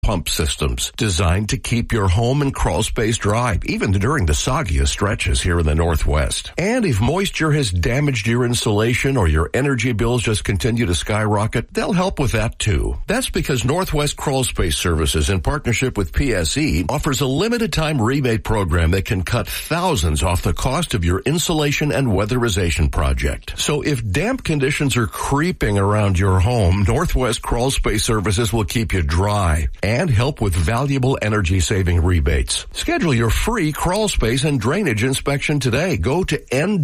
pump systems designed to keep your home and crawl space dry, even during the soggiest stretches here in the Northwest. And if moisture has damaged your insulation or your energy bills just continue to skyrocket, they'll help with that too. That's because Northwest Crawl Space Services, in partnership with PSE, offers a limited time rebate program that can cut thousands off the cost of your insulation and weatherization project. So if damp conditions are creeping around your home, Northwest Crawl Space Services will keep you dry and help with valuable energy-saving rebates. Schedule your free crawl space and drainage inspection today. Go to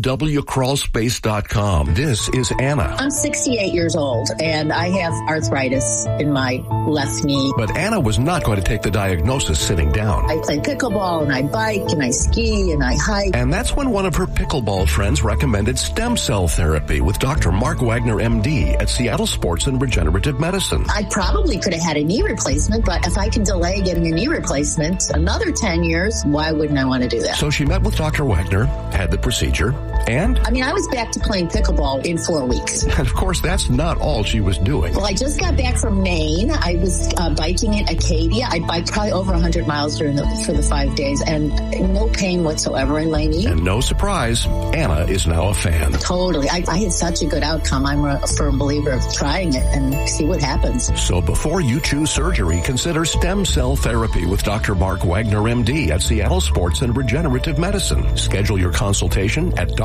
nwcrawlspace.com. This is Anna. I'm 68 years old, and I have arthritis in my left knee. But Anna was not going to take the diagnosis sitting down. I play pickleball, and I bike, and I ski, and I hike. And that's when one of her pickleball friends recommended stem cell therapy with Dr. Mark Wagner, MD, at Seattle Sports and Regenerative Medicine. I probably could have had a knee replacement, but if I can delay getting a knee replacement another 10 years, why wouldn't I want to do that? So she met with Dr. Wagner, had the procedure, and... I was back to playing pickleball in 4 weeks. And of course, that's not all she was doing. Well, I just got back from Maine. I was biking in Acadia. I biked probably over 100 miles for the 5 days, and no pain whatsoever in my knee. And no surprise, Anna is now a fan. Totally. I had such a good outcome. I'm a firm believer of trying it and see what happens. So before you choose surgery, consider stem cell therapy with Dr. Mark Wagner, MD, at Seattle Sports and Regenerative Medicine. Schedule your consultation at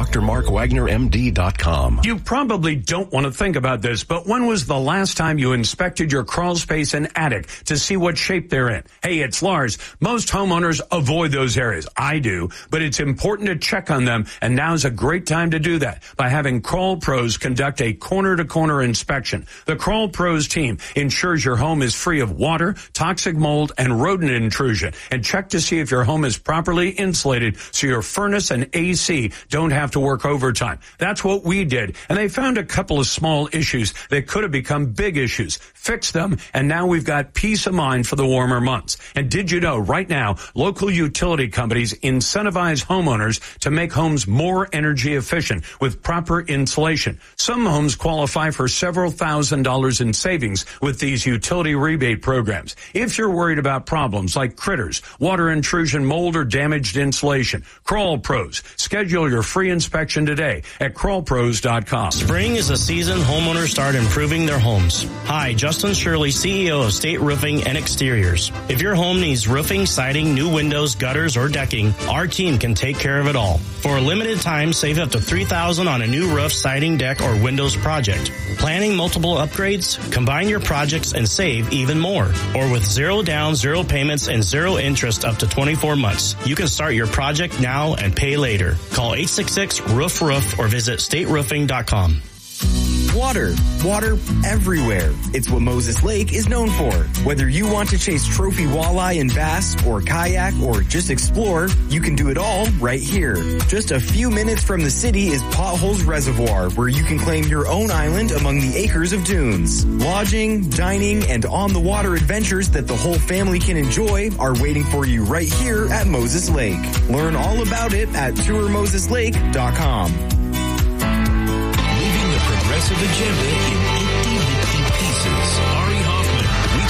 drmarkwagnermd.com. You probably don't want to think about this, but when was the last time you inspected your crawl space and attic to see what shape they're in? Hey, it's Lars. Most homeowners avoid those areas. I do, but it's important to check on them, and now's a great time to do that by having Crawl Pros conduct a corner-to-corner inspection. The Crawl Pros team ensures your home is free of water, toxic mold, and rodent intrusion, and check to see if your home is properly insulated so your furnace and AC don't have to work overtime. That's what we did, and they found a couple of small issues that could have become big issues. Fixed them, and now we've got peace of mind for the warmer months. And did you know right now, local utility companies incentivize homeowners to make homes more energy efficient with proper insulation. Some homes qualify for several $1,000s in savings with these utility rebate programs. If you're worried about problems like critters, water intrusion, mold, or damaged insulation, Crawl Pros. Schedule your free inspection today at crawlpros.com. Spring is a season homeowners start improving their homes. Hi, Justin Shirley, CEO of State Roofing and Exteriors. If your home needs roofing, siding, new windows, gutters, or decking, our team can take care of it all. For a limited time, save up to $3,000 on a new roof, siding, deck, or windows project. Planning multiple upgrades? Combine your projects and save even more. Or with zero down, zero payments, and zero interest up to 24 months. You can start your project now and pay later. Call 866-ROOF-ROOF or visit stateroofing.com. Water everywhere. It's what Moses Lake is known for. Whether you want to chase trophy walleye and bass, or kayak, or just explore, you can do it all right here. Just a few minutes from the city is Potholes Reservoir, where you can claim your own island among the acres of dunes. Lodging, dining, and on-the-water adventures that the whole family can enjoy are waiting for you right here at Moses Lake. Learn all about it at tourmoseslake.com. Progressive agenda in itty-bitty pieces. Ari Hoffman,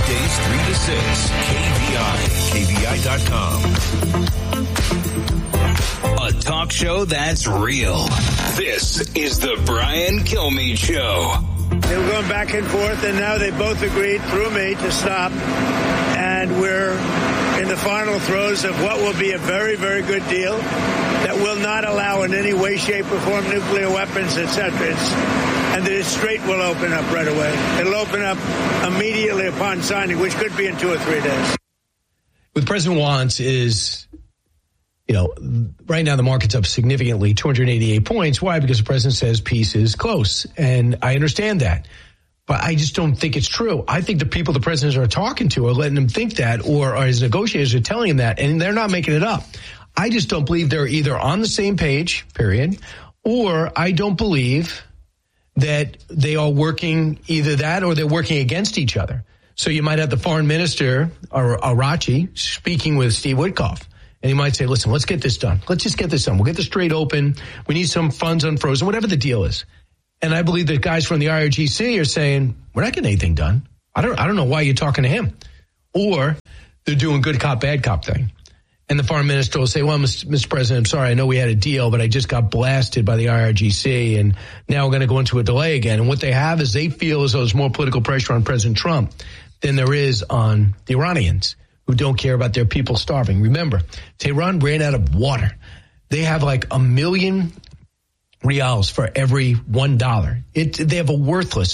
weekdays 3 to 6, KVI.com. A talk show that's real. This is the Brian Kilmeade Show. They were going back and forth, and now they both agreed through me to stop. And we're in the final throes of what will be a very, very good deal that will not allow in any way, shape, or form nuclear weapons, etc. And the Strait will open up right away. It'll open up immediately upon signing, which could be in 2 or 3 days. What the president wants is, right now the market's up significantly, 288 points. Why? Because the president says peace is close. And I understand that. But I just don't think it's true. I think the people the presidents are talking to are letting him think that, or his negotiators are telling him that, and they're not making it up. I just don't believe they're either on the same page, period, or I don't believe that they are working either that or they're working against each other. So you might have the foreign minister, or Arachi, speaking with Steve Witkoff. And he might say, listen, let's get this done. Let's just get this done. We'll get the Strait open. We need some funds unfrozen, whatever the deal is. And I believe the guys from the IRGC are saying, we're not getting anything done. I don't know why you're talking to him. Or they're doing good cop, bad cop thing. And the foreign minister will say, well, Mr. President, I'm sorry, I know we had a deal, but I just got blasted by the IRGC, and now we're going to go into a delay again. And what they have is they feel as though there's more political pressure on President Trump than there is on the Iranians, who don't care about their people starving. Remember, Tehran ran out of water. They have like 1 million reals for every $1. They have a worthless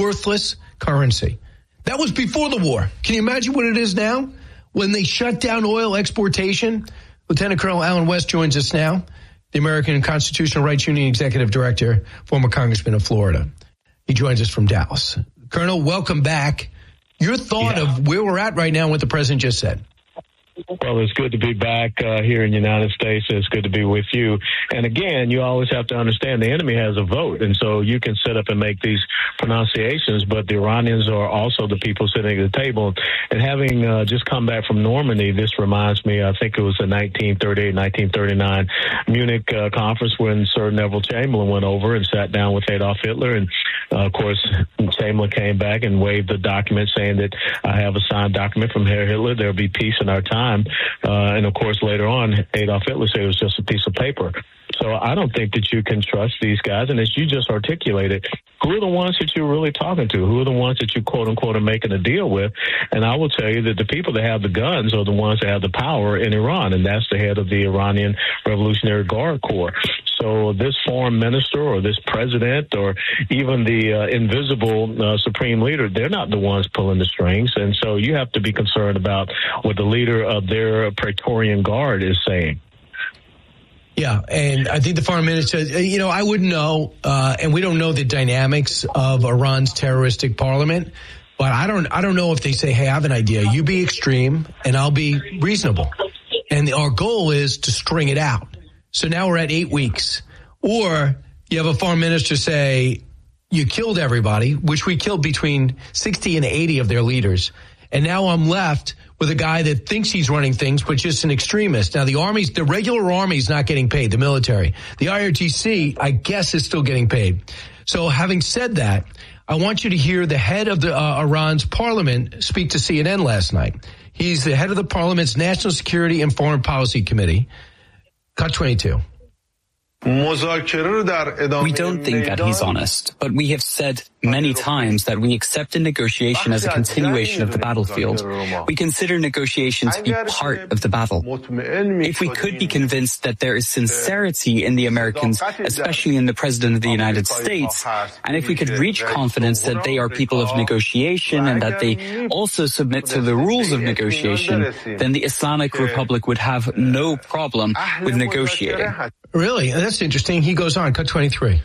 currency. That was before the war. Can you imagine what it is now? When they shut down oil exportation, Lieutenant Colonel Alan West joins us now, the American Constitutional Rights Union Executive Director, former Congressman of Florida. He joins us from Dallas. Colonel, welcome back. Your thought of where we're at right now and what the president just said. Well, it's good to be back here in the United States. It's good to be with you. And again, you always have to understand the enemy has a vote. And so you can sit up and make these pronunciations, but the Iranians are also the people sitting at the table. And having just come back from Normandy, this reminds me, I think it was the 1938, 1939 Munich conference when Sir Neville Chamberlain went over and sat down with Adolf Hitler. And of course, Chamberlain came back and waved the document saying that I have a signed document from Herr Hitler. There'll be peace in our time. And of course, later on, Adolf Hitler said it was just a piece of paper. So I don't think that you can trust these guys. And as you just articulated, who are the ones that you're really talking to? Who are the ones that you, quote unquote, are making a deal with? And I will tell you that the people that have the guns are the ones that have the power in Iran. And that's the head of the Iranian Revolutionary Guard Corps. So this foreign minister or this president or even the invisible supreme leader, they're not the ones pulling the strings. And so you have to be concerned about what the leader of their Praetorian Guard is saying. Yeah, and I think the foreign minister, I wouldn't know, and we don't know the dynamics of Iran's terroristic parliament, but I don't know if they say, hey, I have an idea. You be extreme, and I'll be reasonable. And our goal is to string it out. So now we're at 8 weeks. Or you have a foreign minister say, you killed everybody, which we killed between 60 and 80 of their leaders. And now I'm left with a guy that thinks he's running things, but just an extremist. Now, the regular army's not getting paid, the military. The IRGC, I guess, is still getting paid. So having said that, I want you to hear the head of the Iran's parliament speak to CNN last night. He's the head of the parliament's National Security and Foreign Policy Committee. Cut 22. We don't think that he's honest, but we have said many times that we accept a negotiation as a continuation of the battlefield. We consider negotiation to be part of the battle. If we could be convinced that there is sincerity in the Americans, especially in the President of the United States, and if we could reach confidence that they are people of negotiation and that they also submit to the rules of negotiation, then the Islamic Republic would have no problem with negotiating. Really? That's interesting. He goes on, cut 23.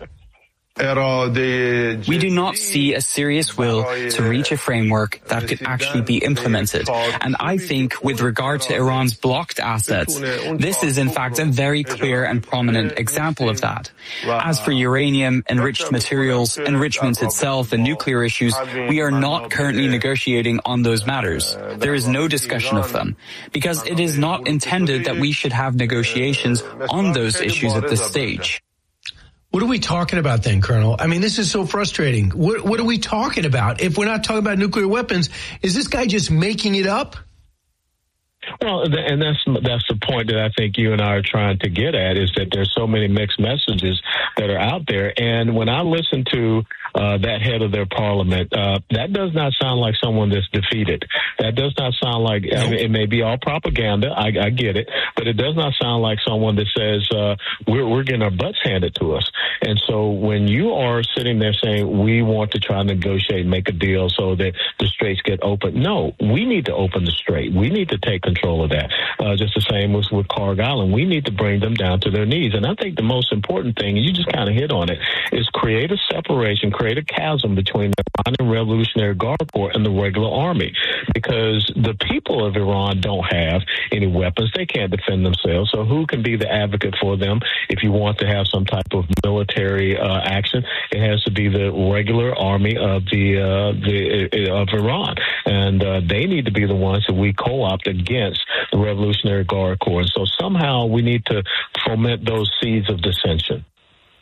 We do not see a serious will to reach a framework that could actually be implemented. And I think with regard to Iran's blocked assets, this is in fact a very clear and prominent example of that. As for uranium, enriched materials, enrichment itself, and nuclear issues, we are not currently negotiating on those matters. There is no discussion of them, because it is not intended that we should have negotiations on those issues at this stage. What are we talking about then, Colonel? I mean, this is so frustrating. What are we talking about? If we're not talking about nuclear weapons, is this guy just making it up? Well, and that's the point that I think you and I are trying to get at, is that there's so many mixed messages that are out there. And when I listen to that head of their parliament, that does not sound like someone that's defeated. That does not sound like, I mean, it may be all propaganda, I get it, but it does not sound like someone that says we're getting our butts handed to us. And so when you are sitting there saying we want to try and negotiate, make a deal so that the straits get open, no, we need to open the strait. We need to take control of that. Just the same was with Carg Island. We need to bring them down to their knees. And I think the most important thing, and you just kind of hit on it, is create a separation, create a chasm between the Iranian Revolutionary Guard Corps and the regular army, because the people of Iran don't have any weapons. They can't defend themselves. So who can be the advocate for them if you want to have some type of military action? It has to be the regular army of of Iran, and they need to be the ones that we co-opt against the Revolutionary Guard Corps. So somehow we need to foment those seeds of dissension.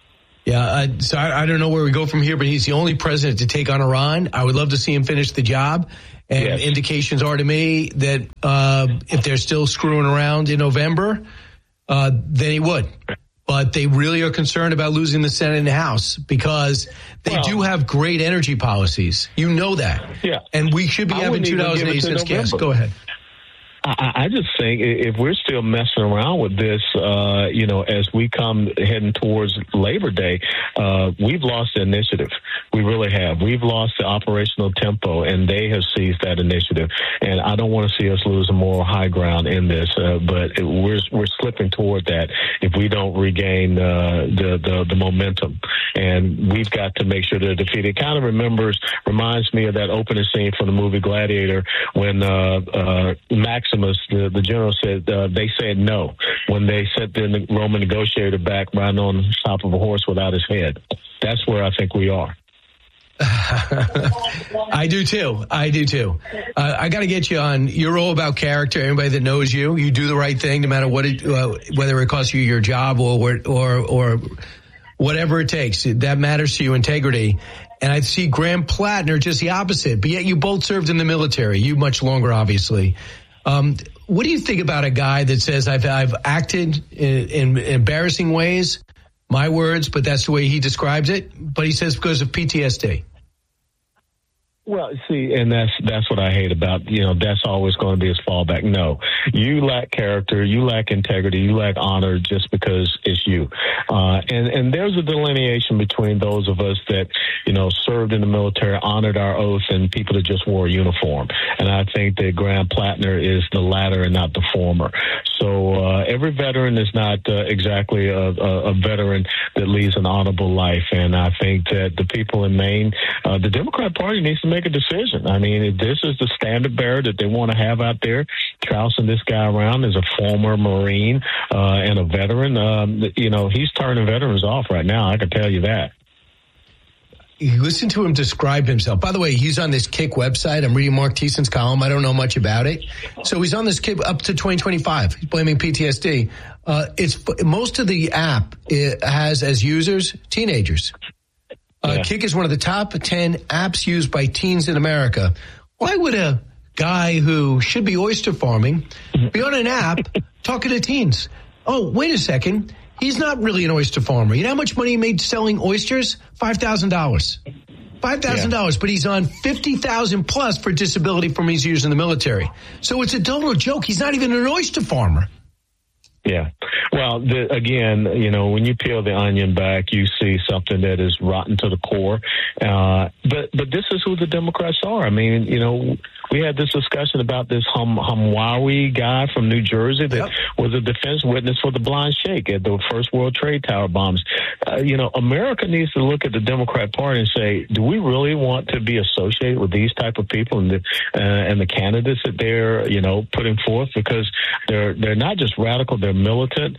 Yeah, so I don't know where we go from here, but he's the only president to take on Iran. I would love to see him finish the job. And indications are to me that if they're still screwing around in November, then he would. But they really are concerned about losing the Senate and the House because they do have great energy policies. You know that. Yeah. And we should be having $2.80 gas. Go ahead. I just think if we're still messing around with this, as we come heading towards Labor Day, we've lost the initiative. We really have. We've lost the operational tempo, and they have seized that initiative. And I don't want to see us lose a moral high ground in this, but we're slipping toward that if we don't regain the momentum. And we've got to make sure they're defeated. It kind of reminds me of that opening scene from the movie Gladiator when Maximus, the general, said they said no when they sent the Roman negotiator back riding on top of a horse without his head. That's where I think we are. I do too. I got to get you on. You're all about character. Anybody that knows you, you do the right thing no matter what whether it costs you your job or whatever it takes. That matters to you, integrity. And I see Graham Plattner just the opposite. But yet you both served in the military. You much longer, obviously. What do you think about a guy that says I've acted in embarrassing ways, my words, but that's the way he describes it. But he says because of PTSD. Well, see, and that's what I hate about, that's always going to be his fallback. No, you lack character, you lack integrity, you lack honor just because it's you. And there's a delineation between those of us that, served in the military, honored our oath, and people that just wore a uniform. And I think that Graham Plattner is the latter and not the former. So every veteran is not exactly a veteran that leads an honorable life. And I think that the people in Maine, the Democrat Party needs to make a decision. I mean, if this is the standard bearer that they want to have out there, trouncing this guy around as a former Marine and a veteran, he's turning veterans off right now. I can tell you that. You listen to him describe himself. By the way, he's on this Kick website. I'm reading Mark Thiessen's column. I don't know much about it. So he's on this Kick up to 2025. He's blaming PTSD. Most of the app has as users teenagers. Kick is one of the top 10 apps used by teens in America. Why would a guy who should be oyster farming be on an app talking to teens? Oh, wait a second. He's not really an oyster farmer. You know how much money he made selling oysters? $5,000. $5,000, but he's on $50,000 plus for disability from his years in the military. So it's a total joke. He's not even an oyster farmer. Yeah. Well, again, when you peel the onion back, you see something that is rotten to the core. But this is who the Democrats are. I mean, we had this discussion about this Hamwawi guy from New Jersey that was a defense witness for the blind sheikh at the First World Trade Tower bombs. America needs to look at the Democrat Party and say, do we really want to be associated with these type of people and the candidates that they're, putting forth? Because they're not just radical, they're militant,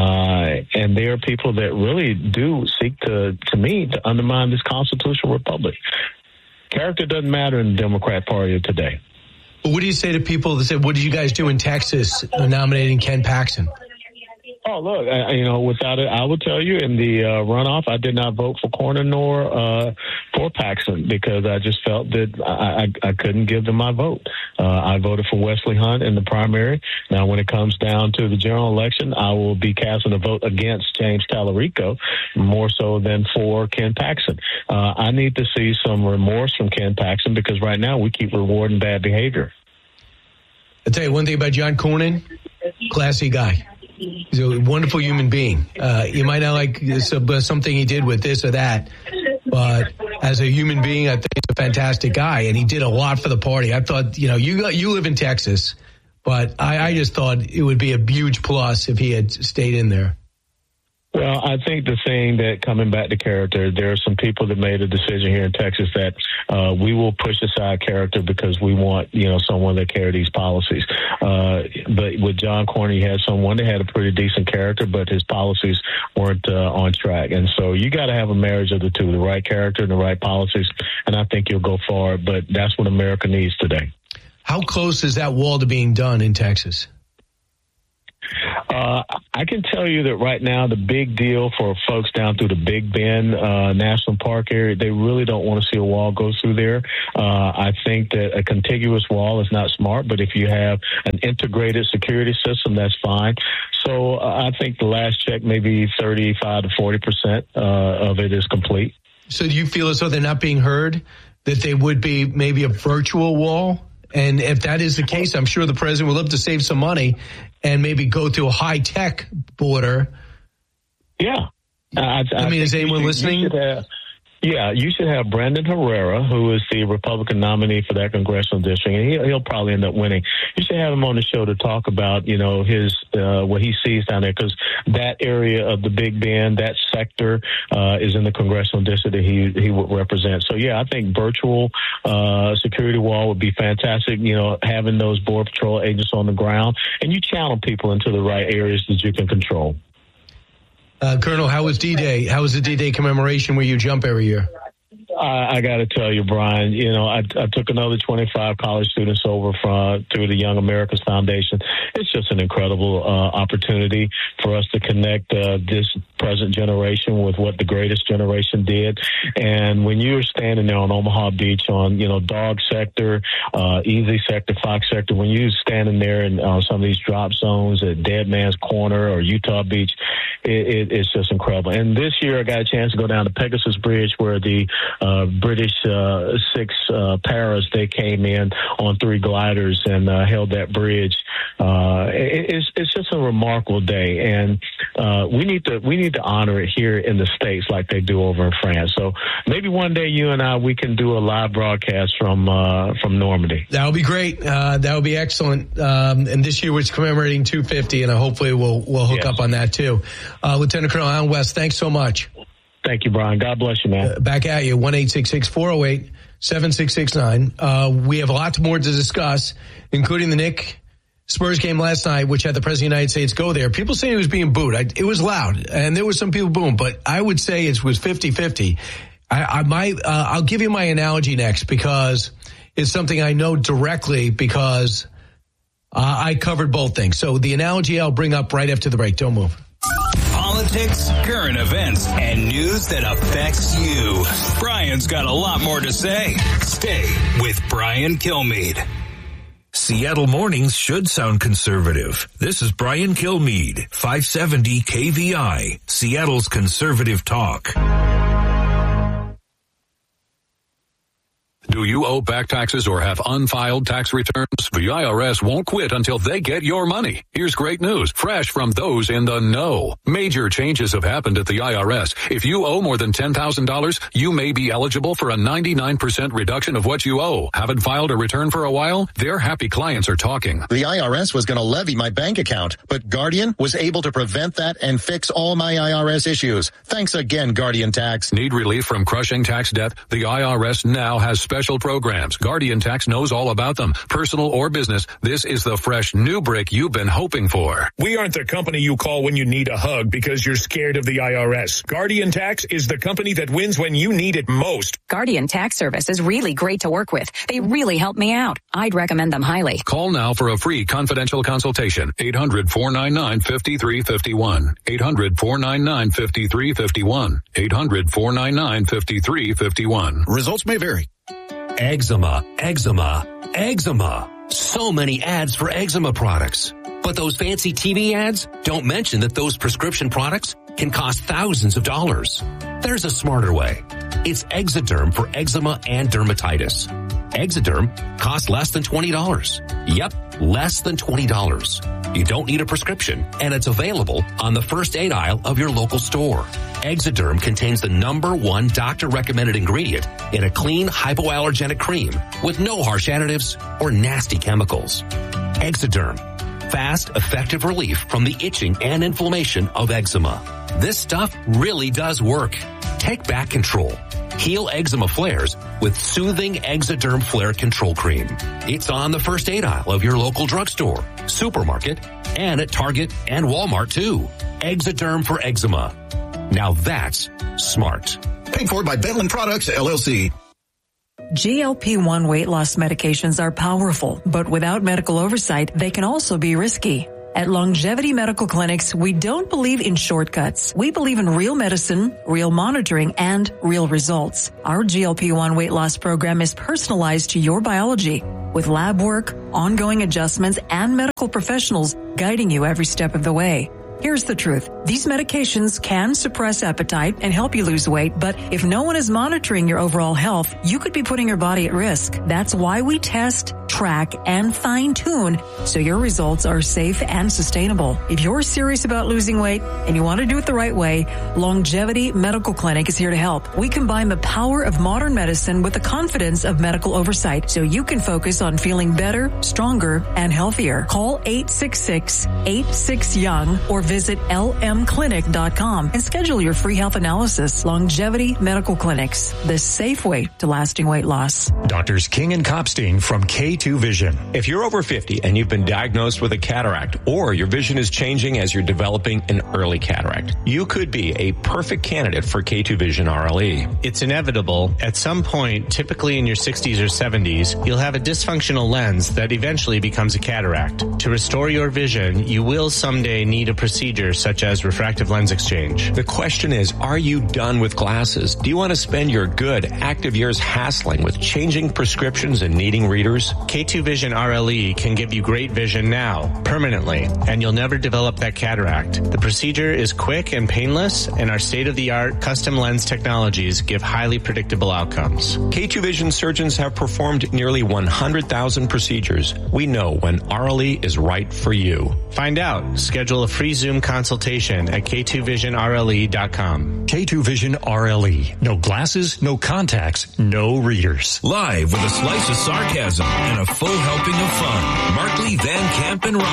and they are people that really do seek to undermine this constitutional republic. Character doesn't matter in the Democrat Party of today. Well, what do you say to people that say, what did you guys do in Texas nominating Ken Paxton? Oh, look, without it, I will tell you in the runoff, I did not vote for Cornyn nor for Paxton because I just felt that I couldn't give them my vote. I voted for Wesley Hunt in the primary. Now, when it comes down to the general election, I will be casting a vote against James Tallarico more so than for Ken Paxton. I need to see some remorse from Ken Paxton because right now we keep rewarding bad behavior. I'll tell you one thing about John Cornyn, classy guy. He's a wonderful human being. You might not like something he did with this or that, but as a human being, I think he's a fantastic guy, and he did a lot for the party. I thought, you live in Texas, but I just thought it would be a huge plus if he had stayed in there. Well, I think the thing that coming back to character, there are some people that made a decision here in Texas that we will push aside character because we want, someone that carry these policies. But with John Cornyn, he had someone that had a pretty decent character, but his policies weren't on track. And so you got to have a marriage of the two, the right character and the right policies. And I think you'll go far, but that's what America needs today. How close is that wall to being done in Texas? I can tell you that right now the big deal for folks down through the Big Bend National Park area, they really don't want to see a wall go through there. I think that a contiguous wall is not smart, but if you have an integrated security system, that's fine. So I think the last check, maybe 35 to 40% of it is complete. So do you feel as though they're not being heard, that they would be maybe a virtual wall? And if that is the case, I'm sure the president would love to save some money and maybe go to a high-tech border. Yeah. I mean, is anyone listening? You should have Brandon Herrera, who is the Republican nominee for that congressional district, and he'll probably end up winning. You should have him on the show to talk about, his what he sees down there, because that area of the Big Bend, that sector, is in the congressional district that he would represent. So, I think virtual security wall would be fantastic, having those Border Patrol agents on the ground, and you channel people into the right areas that you can control. Colonel, how was D-Day? How was the D-Day commemoration where you jump every year? I got to tell you, Brian, I took another 25 college students over through the Young Americas Foundation. It's just an incredible opportunity for us to connect this present generation with what the greatest generation did. And when you're standing there on Omaha Beach on, Dog Sector, Easy Sector, Fox Sector, when you're standing there in some of these drop zones at Dead Man's Corner or Utah Beach, it's just incredible. And this year I got a chance to go down to Pegasus Bridge where the British 6 paras, they came in on 3 gliders and held that bridge. It's just a remarkable day, and we need to honor it here in the States like they do over in France. So maybe one day you and I, we can do a live broadcast from Normandy. That would be great. That would be excellent. And this year it's commemorating 250, and hopefully we'll hook up on that too. Lieutenant Colonel Allen West, thanks so much. Thank you, Brian. God bless you, man. Back at you, 1-866-408-7669. We have a lot more to discuss, including the Knicks Spurs game last night, which had the President of the United States go there. People saying he was being booed. It was loud, and there were some people booing, but I would say it was 50-50. I'll give you my analogy next, because it's something I know directly because I covered both things. So the analogy I'll bring up right after the break. Don't move. Politics, current events, and news that affects you. Brian's got a lot more to say. Stay with Brian Kilmeade. Seattle mornings should sound conservative. This is Brian Kilmeade, 570 KVI, Seattle's conservative talk. Do you owe back taxes or have unfiled tax returns? The IRS won't quit until they get your money. Here's great news, fresh from those in the know. Major changes have happened at the IRS. If you owe more than $10,000, you may be eligible for a 99% reduction of what you owe. Haven't filed a return for a while? Their happy clients are talking. The IRS was going to levy my bank account, but Guardian was able to prevent that and fix all my IRS issues. Thanks again, Guardian Tax. Need relief from crushing tax debt? The IRS now has special programs. Guardian Tax knows all about them. Personal or business, this is the fresh new break you've been hoping for. We aren't the company you call when you need a hug because you're scared of the IRS. Guardian Tax is the company that wins when you need it most. Guardian Tax Service is really great to work with. They really help me out. I'd recommend them highly. Call now for a free confidential consultation. 800-499-5351. 800-499-5351. 800-499-5351. Results may vary. Eczema, eczema, eczema. So many ads for eczema products. But those fancy TV ads don't mention that those prescription products can cost thousands of dollars. There's a smarter way. It's Exoderm for eczema and dermatitis. Exoderm costs less than $20. Yep, less than $20. You don't need a prescription, and it's available on the first aid aisle of your local store. Exoderm contains the #1 doctor-recommended ingredient in a clean, hypoallergenic cream with no harsh additives or nasty chemicals. Exoderm. Fast, effective relief from the itching and inflammation of eczema. This stuff really does work. Take back control. Heal eczema flares with soothing Exoderm Flare Control Cream. It's on the first aid aisle of your local drugstore, supermarket, and at Target and Walmart too. Exoderm for eczema. Now that's smart. Paid for by Bentland Products, LLC. GLP-1 weight loss medications are powerful, but without medical oversight, they can also be risky. At Longevity Medical Clinics, we don't believe in shortcuts. We believe in real medicine, real monitoring, and real results. Our GLP-1 weight loss program is personalized to your biology with lab work, ongoing adjustments, and medical professionals guiding you every step of the way. Here's the truth. These medications can suppress appetite and help you lose weight, but if no one is monitoring your overall health, you could be putting your body at risk. That's why we test, track, and fine-tune so your results are safe and sustainable. If you're serious about losing weight and you want to do it the right way, Longevity Medical Clinic is here to help. We combine the power of modern medicine with the confidence of medical oversight so you can focus on feeling better, stronger, and healthier. Call 866-86-YOUNG or visit lmclinic.com and schedule your free health analysis. Longevity Medical Clinics, the safe way to lasting weight loss. Doctors King and Kopstein from K2 Vision. If you're over 50 and you've been diagnosed with a cataract, or your vision is changing as you're developing an early cataract, you could be a perfect candidate for K2 Vision RLE. It's inevitable. At some point, typically in your 60s or 70s, you'll have a dysfunctional lens that eventually becomes a cataract. To restore your vision, you will someday need a procedure such as refractive lens exchange. The question is, are you done with glasses? Do you want to spend your good, active years hassling with changing prescriptions and needing readers? K2 Vision RLE can give you great vision now, permanently, and you'll never develop that cataract. The procedure is quick and painless, and our state-of-the-art custom lens technologies give highly predictable outcomes. K2 Vision surgeons have performed nearly 100,000 procedures. We know when RLE is right for you. Find out. Schedule a free Zoom consultation at k2visionrle.com. K2 Vision RLE. No glasses, no contacts, no readers. Live with a slice of sarcasm and a full helping of fun. Markley, Van Camp, and Rob.